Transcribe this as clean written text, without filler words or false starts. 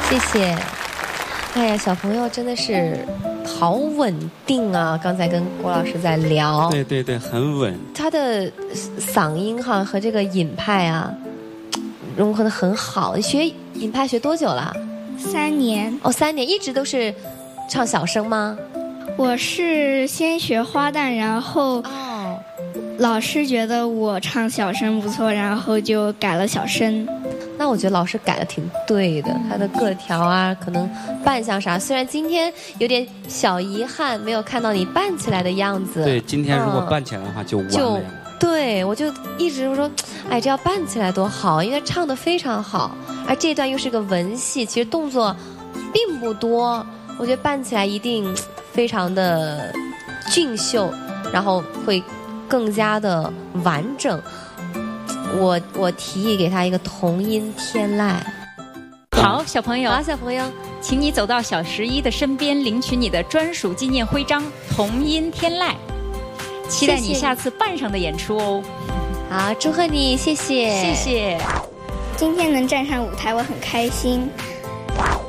谢谢。哎呀，小朋友真的是好稳定啊！刚才跟郭老师在聊， 对对对，很稳。 他的嗓音哈和这个尹派啊融合的很好。学尹派学多久了 ？3年。 哦，3年，一直都是唱小生吗？ 我是先学花旦，然后老师觉得我唱小生不错，然后就改了小生。 那我觉得老师改的挺对的，他的个条啊，可能扮相啥，虽然今天有点小遗憾，没有看到你扮起来的样子。 对，今天如果扮起来的话就完美了。 对，我就一直说，哎，这要扮起来多好，因为唱得非常好，而这段又是个文戏，其实动作并不多，我觉得扮起来一定非常的俊秀，然后会更加的完整。我提议给他一个童音天籁。 好，小朋友， 好，小朋友， 请你走到小11的身边，领取你的专属纪念徽章童音天籁。期待你下次扮上的演出哦。 好，祝贺你，谢谢， 谢谢。 今天能站上舞台，我很开心。